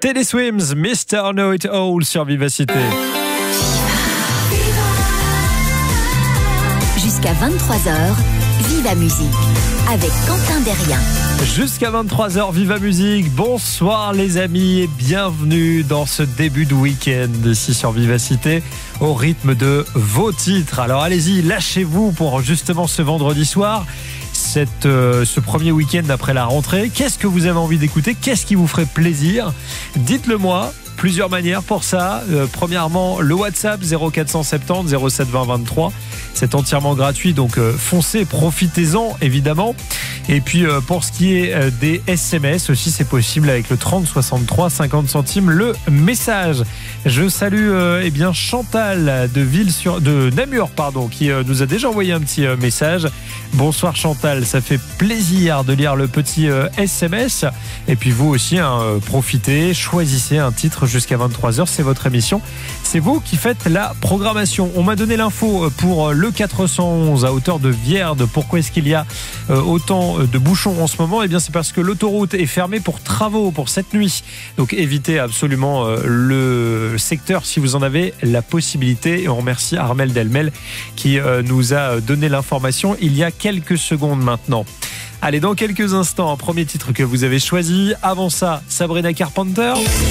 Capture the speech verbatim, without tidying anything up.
Teddy Swims, mister Know It All sur Vivacité. Jusqu'à vingt-trois heures, Viva Musique avec Quentin Derrien. Jusqu'à vingt-trois heures, Viva Musique. Bonsoir les amis et bienvenue dans ce début de week-end ici sur Vivacité au rythme de vos titres. Alors allez-y, lâchez-vous pour justement ce vendredi soir. Cette, euh, ce premier week-end après la rentrée. Qu'est-ce que vous avez envie d'écouter? Qu'est-ce qui vous ferait plaisir? Dites-le moi. Plusieurs manières pour ça. Euh, premièrement, le WhatsApp zéro quatre cent soixante-dix zéro sept vingt vingt-trois. C'est entièrement gratuit, donc euh, foncez, profitez-en évidemment. Et puis euh, pour ce qui est euh, des S M S aussi, c'est possible avec le trente soixante-trois cinquante centimes le message. Je salue euh, eh bien Chantal de Ville sur de Namur pardon qui euh, nous a déjà envoyé un petit euh, message. Bonsoir Chantal, ça fait plaisir de lire le petit euh, S M S. Et puis vous aussi, hein, euh, profitez, choisissez un titre jusqu'à vingt-trois heures, c'est votre émission. C'est vous qui faites la programmation. On m'a donné l'info pour le quatre cent onze à hauteur de Vierde. Pourquoi est-ce qu'il y a euh, autant de bouchons en ce moment? Eh bien, c'est parce que l'autoroute est fermée pour travaux pour cette nuit. Donc, évitez absolument euh, le secteur si vous en avez la possibilité. Et on remercie Armel Delmel qui euh, nous a donné l'information il y a quelques secondes maintenant. Allez, dans quelques instants, un premier titre que vous avez choisi. Avant ça, Sabrina Carpenter.